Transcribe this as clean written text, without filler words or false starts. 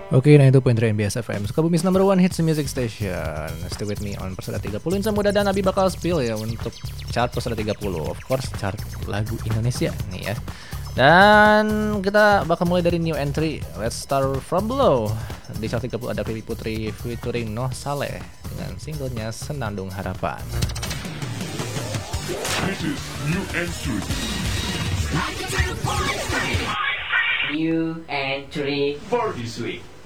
Oke, nah itu poin NBS FM, Sukabumi's number one hits music station. Stay with me on Persada 30. Insan Muda dan Abi bakal spill ya untuk chart Persada 30. Of course, chart lagu Indonesia nih ya. Dan kita bakal mulai dari new entry. Let's start from below. Di chart 30 ada Vivi Putri featuring Noh Saleh dengan singlenya Senandung Harapan. This is new entry. New entry For this week.